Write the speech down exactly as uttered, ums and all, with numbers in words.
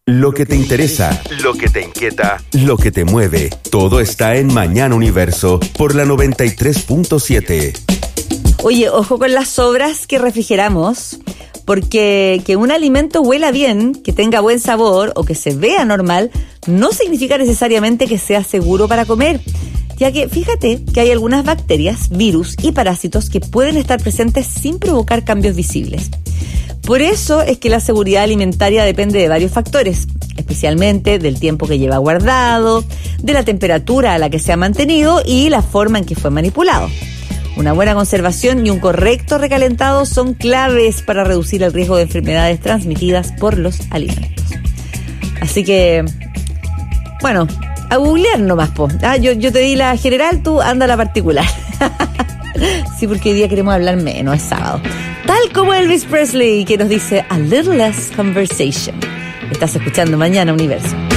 Lo que te interesa, lo que te inquieta, lo que te mueve, todo está en Mañana Universo por la noventa y tres punto siete. Oye, ojo con las sobras que refrigeramos, porque que un alimento huela bien, que tenga buen sabor o que se vea normal, no significa necesariamente que sea seguro para comer. Ya que fíjate que hay algunas bacterias, virus y parásitos que pueden estar presentes sin provocar cambios visibles. Por eso es que la seguridad alimentaria depende de varios factores, especialmente del tiempo que lleva guardado, de la temperatura a la que se ha mantenido y la forma en que fue manipulado. Una buena conservación y un correcto recalentado son claves para reducir el riesgo de enfermedades transmitidas por los alimentos. Así que, bueno, a googlear nomás, po. Ah, yo, yo te di la general, tú anda la particular. Sí, porque hoy día queremos hablar menos, es sábado. Tal como Elvis Presley, que nos dice A Little Less Conversation. Estás escuchando Mañana Universo.